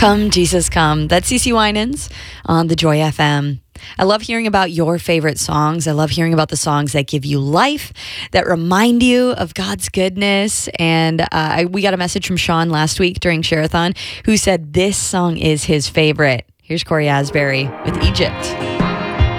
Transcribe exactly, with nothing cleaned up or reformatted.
Come, Jesus, come. That's CeCe Winans on the Joy F M. I love hearing about your favorite songs. I love hearing about the songs that give you life, that remind you of God's goodness. And uh, I, we got a message from Sean last week during Share-a-thon who said this song is his favorite. Here's Corey Asbury with Egypt.